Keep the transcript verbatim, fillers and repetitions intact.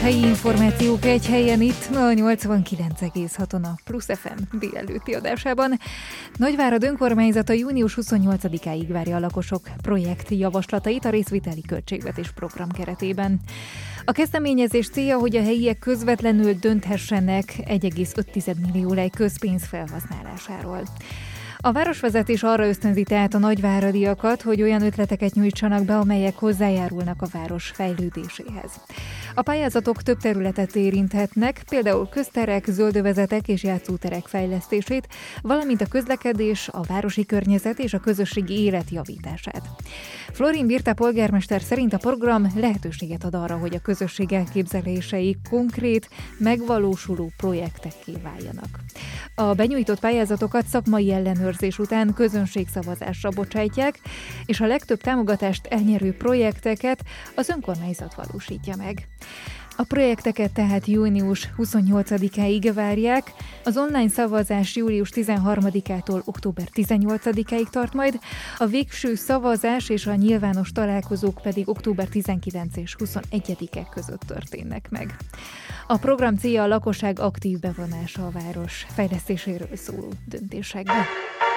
Helyi információk egy helyen itt, a nyolcvankilenc egész haton a Plusz ef em délelőtti adásában. Nagyvárad önkormányzata június huszonnyolcadikáig várja a lakosok projektjavaslatait a részviteli költségvetés program keretében. A kezdeményezés célja, hogy a helyiek közvetlenül dönthessenek egy egész öt millió lej közpénz felhasználásáról. A városvezetés arra ösztönzi tehát a nagyváradiakat, hogy olyan ötleteket nyújtsanak be, amelyek hozzájárulnak a város fejlődéséhez. A pályázatok több területet érinthetnek, például közterek, zöldövezetek és játszóterek fejlesztését, valamint a közlekedés, a városi környezet és a közösségi élet javítását. Florin Birta polgármester szerint a program lehetőséget ad arra, hogy a közösség elképzelései konkrét, megvalósuló projektekké váljanak. A benyújtott pályázatokat szakmai ellenőrzés után közönségszavazásra bocsájtják, és a legtöbb támogatást elnyerő projekteket az önkormányzat valósítja meg. A projekteket tehát június huszonnyolcadikáig várják, az online szavazás július tizenharmadikától október tizennyolcadikáig tart majd, a végső szavazás és a nyilvános találkozók pedig október tizenkilencedike és huszonegyedike között történnek meg. A program célja a lakosság aktív bevonása a város fejlesztéséről szóló döntésekbe.